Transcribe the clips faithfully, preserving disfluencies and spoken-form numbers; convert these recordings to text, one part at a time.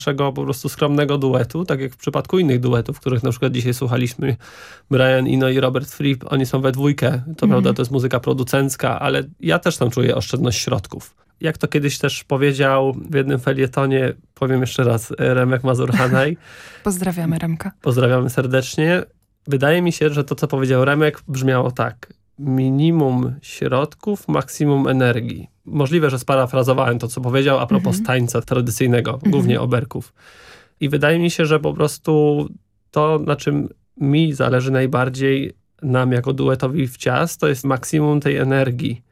naszego po prostu skromnego duetu, tak jak w przypadku innych duetów, których na przykład dzisiaj słuchaliśmy, Brian Eno i Robert Fripp, oni są we dwójkę, to mm. prawda, to jest muzyka producencka, ale ja też tam czuję oszczędność środków. Jak to kiedyś też powiedział w jednym felietonie, powiem jeszcze raz, Remek Mazur-Hanaj. Pozdrawiamy Remka. Pozdrawiamy serdecznie. Wydaje mi się, że to, co powiedział Remek, brzmiało tak. Minimum środków, maksimum energii. Możliwe, że sparafrazowałem to, co powiedział a propos mm-hmm. tańca tradycyjnego, mm-hmm. głównie oberków. I wydaje mi się, że po prostu to, na czym mi zależy najbardziej, nam jako duetowi w Cias, to jest maksimum tej energii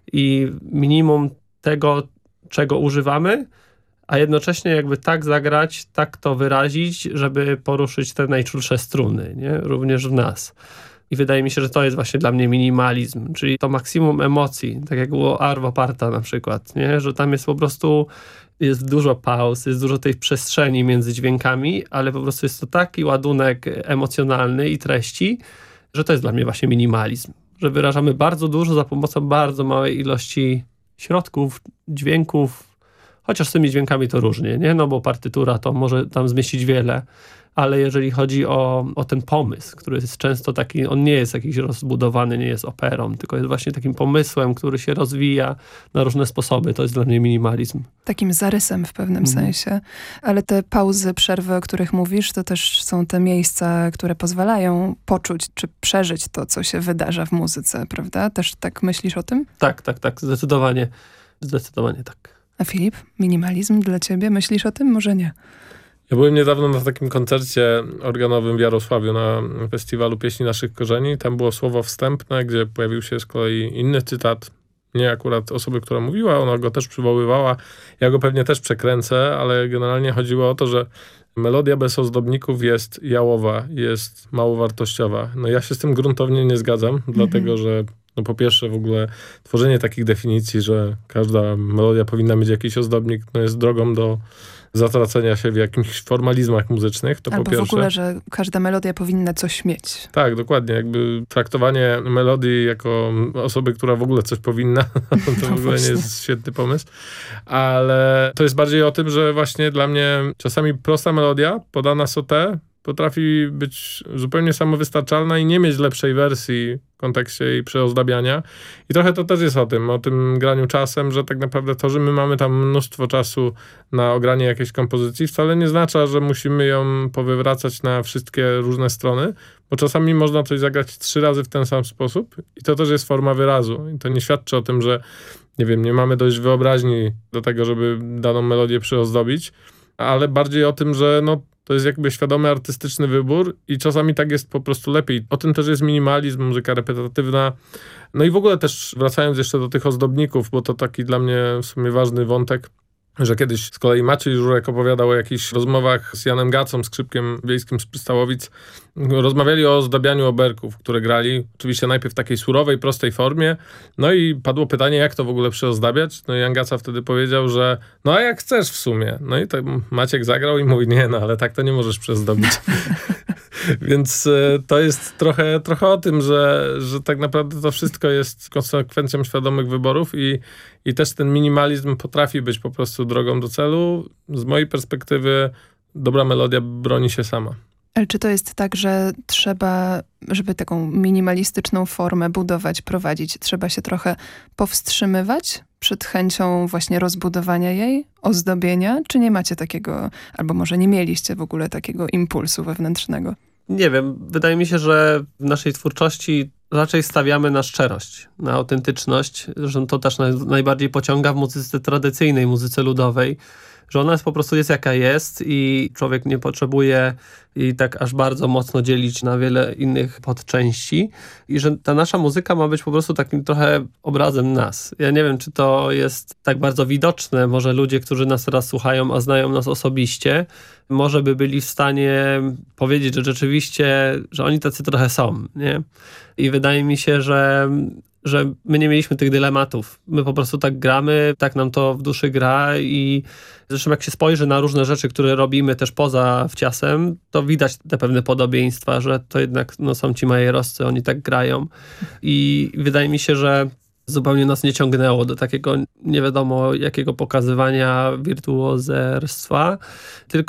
i minimum tego, czego używamy, a jednocześnie jakby tak zagrać, tak to wyrazić, żeby poruszyć te najczulsze struny, nie? Również w nas. I wydaje mi się, że to jest właśnie dla mnie minimalizm, czyli to maksimum emocji, tak jak było Arvo Parta na przykład, nie? Że tam jest po prostu, jest dużo pauz, jest dużo tej przestrzeni między dźwiękami, ale po prostu jest to taki ładunek emocjonalny i treści, że to jest dla mnie właśnie minimalizm, że wyrażamy bardzo dużo za pomocą bardzo małej ilości środków, dźwięków, chociaż z tymi dźwiękami to różnie, nie? No bo partytura to może tam zmieścić wiele, ale jeżeli chodzi o, o ten pomysł, który jest często taki, on nie jest jakiś rozbudowany, nie jest operą, tylko jest właśnie takim pomysłem, który się rozwija na różne sposoby. To jest dla mnie minimalizm. Takim zarysem w pewnym mm. sensie. Ale te pauzy, przerwy, o których mówisz, to też są te miejsca, które pozwalają poczuć czy przeżyć to, co się wydarza w muzyce, prawda? Też tak myślisz o tym? Tak, tak, tak. Zdecydowanie. Zdecydowanie tak. A Filip, minimalizm dla ciebie? Myślisz o tym? Może nie. Ja byłem niedawno na takim koncercie organowym w Jarosławiu na festiwalu Pieśni Naszych Korzeni. Tam było słowo wstępne, gdzie pojawił się z kolei inny cytat. Nie akurat osoby, która mówiła, ona go też przywoływała. Ja go pewnie też przekręcę, ale generalnie chodziło o to, że melodia bez ozdobników jest jałowa, jest małowartościowa. No ja się z tym gruntownie nie zgadzam, mm-hmm. dlatego że no po pierwsze w ogóle tworzenie takich definicji, że każda melodia powinna mieć jakiś ozdobnik, no jest drogą do zatracenia się w jakichś formalizmach muzycznych, to Albo po pierwsze. w ogóle, że każda melodia powinna coś mieć. Tak, dokładnie. Jakby traktowanie melodii jako osoby, która w ogóle coś powinna, to no w ogóle właśnie nie jest świetny pomysł. Ale to jest bardziej o tym, że właśnie dla mnie czasami prosta melodia podana sauté potrafi być zupełnie samowystarczalna i nie mieć lepszej wersji w kontekście jej przeozdabiania. I trochę to też jest o tym, o tym graniu czasem, że tak naprawdę to, że my mamy tam mnóstwo czasu na ogranie jakiejś kompozycji, wcale nie oznacza, że musimy ją powywracać na wszystkie różne strony, bo czasami można coś zagrać trzy razy w ten sam sposób i to też jest forma wyrazu. I to nie świadczy o tym, że nie wiem, nie mamy dość wyobraźni do tego, żeby daną melodię przyozdobić, ale bardziej o tym, że no to jest jakby świadomy artystyczny wybór i czasami tak jest po prostu lepiej. O tym też jest minimalizm, muzyka repetatywna. No i w ogóle też wracając jeszcze do tych ozdobników, bo to taki dla mnie w sumie ważny wątek, że kiedyś z kolei Maciej Żurek opowiadał o jakichś rozmowach z Janem Gacą, skrzypkiem wiejskim z Przystałowic. Rozmawiali o ozdabianiu oberków, które grali. Oczywiście najpierw w takiej surowej, prostej formie. No i padło pytanie, jak to w ogóle przyozdabiać. No i Jan Gaca wtedy powiedział, że no a jak chcesz w sumie. No i tak Maciek zagrał i mówi, nie no, ale tak to nie możesz przyozdobić. Więc to jest trochę, trochę o tym, że, że tak naprawdę to wszystko jest konsekwencją świadomych wyborów i, i też ten minimalizm potrafi być po prostu drogą do celu. Z mojej perspektywy dobra melodia broni się sama. Ale czy to jest tak, że trzeba, żeby taką minimalistyczną formę budować, prowadzić, trzeba się trochę powstrzymywać przed chęcią właśnie rozbudowania jej, ozdobienia? Czy nie macie takiego, albo może nie mieliście w ogóle takiego impulsu wewnętrznego? Nie wiem, wydaje mi się, że w naszej twórczości raczej stawiamy na szczerość, na autentyczność, że to też najbardziej pociąga w muzyce tradycyjnej, muzyce ludowej, że ona jest po prostu jest jaka jest i człowiek nie potrzebuje jej tak aż bardzo mocno dzielić na wiele innych podczęści i że ta nasza muzyka ma być po prostu takim trochę obrazem nas. Ja nie wiem, czy to jest tak bardzo widoczne. Może ludzie, którzy nas teraz słuchają, a znają nas osobiście, może by byli w stanie powiedzieć, że rzeczywiście, że oni tacy trochę są, nie? I wydaje mi się, że że my nie mieliśmy tych dylematów. My po prostu tak gramy, tak nam to w duszy gra i zresztą jak się spojrzy na różne rzeczy, które robimy też poza wciasem, to widać te pewne podobieństwa, że to jednak no, są ci majerowscy, oni tak grają. I wydaje mi się, że zupełnie nas nie ciągnęło do takiego nie wiadomo jakiego pokazywania wirtuozerstwa, tylko